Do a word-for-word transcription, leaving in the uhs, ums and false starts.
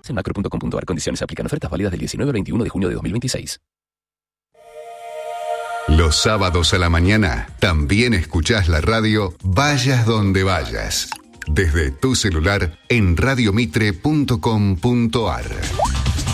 En macro punto com punto a r. Condiciones aplican. Ofertas válidas del diecinueve al veintiuno de junio de dos mil veintiséis. Los sábados a la mañana también escuchás la radio Vayas donde vayas. Desde tu celular en radiomitre punto com punto a r.